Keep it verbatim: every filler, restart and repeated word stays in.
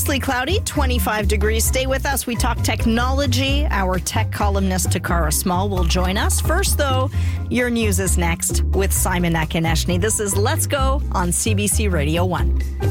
Mostly cloudy, twenty-five degrees. Stay with us. We talk technology. Our tech columnist, Takara Small, will join us. First, though, your news is next with Simon Akineshny. This is Let's Go on C B C Radio one.